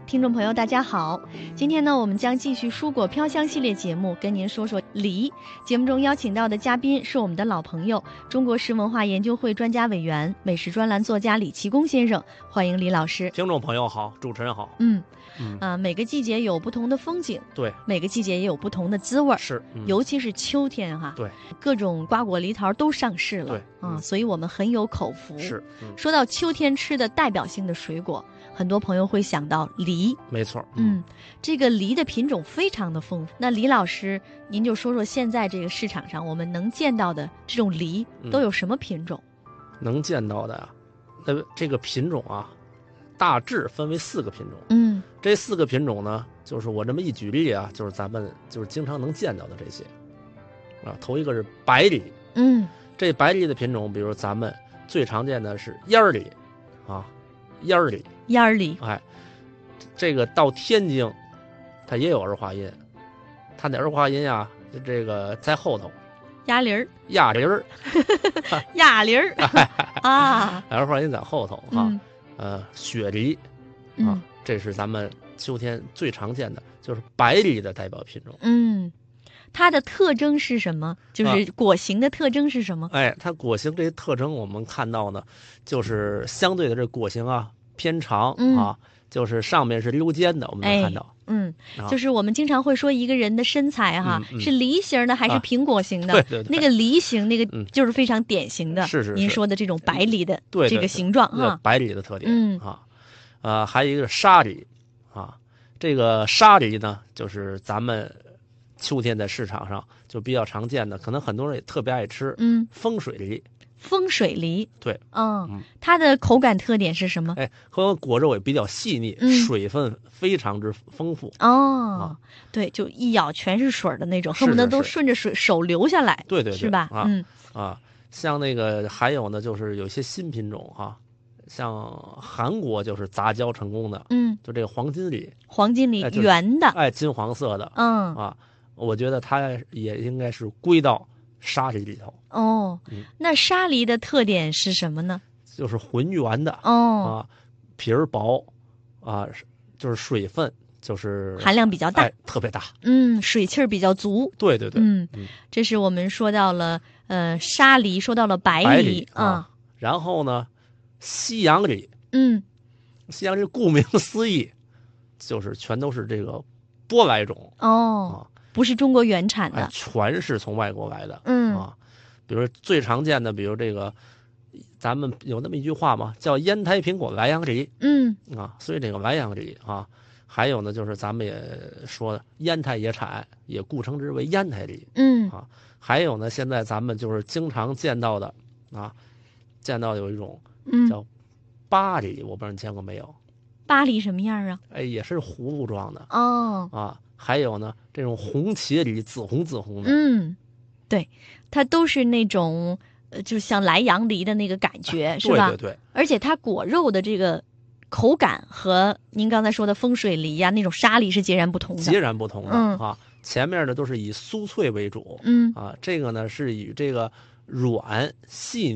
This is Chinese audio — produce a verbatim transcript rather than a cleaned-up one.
听众朋友大家好，今天呢我们将继续蔬果飘香系列节目，跟您说说梨。节目中邀请到的嘉宾是我们的老朋友，中国食文化研究会专家委员、美食专栏作家李其功先生，欢迎李老师。 听众朋友好，主持人好。 嗯嗯啊，每个季节有不同的风景， 对， 每个季节也有不同的滋味， 是、嗯， 尤其是秋天哈， 对， 各种瓜果梨桃都上市了， 对， 啊、 嗯， 所以我们很有口福。 是、嗯， 说到秋天吃的代表性的水果，很多朋友会想到梨， 没错， 嗯，这个梨的品种非常的丰富。那李老师，您就说说现在这个市场上我们能见到的这种梨都有什么品种？ 嗯、能见到的啊，呃，这个品种啊，大致分为四个品种。 嗯， 这四个品种呢，就是我这么一举例啊，就是咱们就是经常能见到的这些啊。头一个是白梨， 嗯， 这白梨的品种，比如咱们最常见的是烟儿梨，啊，烟儿梨。 烟儿梨， 哎，这个到天津，它也有儿化音，它的儿化音啊，这个在后头， 鸭梨儿， 鸭梨儿， 鸭梨儿啊， 儿化音在后头哈、 嗯， 呃，雪梨啊、 嗯， 这是咱们秋天最常见的，就是白梨的代表品种。 嗯，它的特征是什么？就是果形的特征是什么？ 哎，它果形这些特征，我们看到呢，就是相对的这果形啊。偏长、 嗯、 啊，就是上面是溜尖的，我们能看到。 哎、嗯、 啊， 就是我们经常会说一个人的身材哈， 嗯嗯、 是梨形的还是苹果型的？ 啊、对对对， 那个梨形那个就是非常典型的， 嗯、是是您说的这种白梨的对这个形状哈， 白梨的特点。 嗯啊，呃，还有一个沙梨啊，这个沙梨呢，就是咱们秋天在市场上就比较常见的，可能很多人也特别爱吃。 嗯， 风水梨。 风水梨， 对， 嗯， 嗯， 它的口感特点是什么？ 哎，和果肉也比较细腻， 嗯、 水分非常之丰富。 哦，啊、对，就一咬全是水的那种，恨不得都顺着水手流下来。 对对对， 是吧？ 啊、 嗯啊，像那个还有呢，就是有些新品种哈、啊，像韩国就是杂交成功的， 嗯， 就这个黄金梨， 黄金梨、 哎、 圆的， 哎，金黄色的， 嗯啊，我觉得它也应该是归到沙梨里头。 哦， 嗯、 那沙梨的特点是什么呢？ 就是浑圆的， 哦， 啊，皮儿薄，啊，就是水分就是含量比较大， 哎，特别大， 嗯，水气儿比较足。 对对对， 嗯， 嗯这是我们说到了呃沙梨，说到了白梨， 白梨啊、 嗯，然后呢，西洋梨， 嗯， 西洋梨顾名思义，就是全都是这个舶来种哦。 啊， 不是中国原产的， 哎、全是从外国来的。 嗯啊，比如最常见的，比如这个，咱们有那么一句话嘛，叫烟台苹果莱阳梨。 嗯啊，所以这个莱阳梨啊，还有呢，就是咱们也说烟台也产，也故称之为烟台梨。 嗯啊，还有呢，现在咱们就是经常见到的啊，见到有一种叫巴梨，我不知道你见过没有？ 巴梨什么样啊？ 哎，也是葫芦状的。 哦啊。还有呢，这种红茄梨，紫红紫红的， 嗯，对，它都是那种呃，就像莱阳梨的那个感觉， 啊、 是吧？ 对对对， 而且它果肉的这个口感和您刚才说的风水梨呀、啊、那种沙梨是截然不同的， 截然不同的、 嗯、 啊。前面的都是以酥脆为主， 嗯啊，这个呢是以这个软细腻。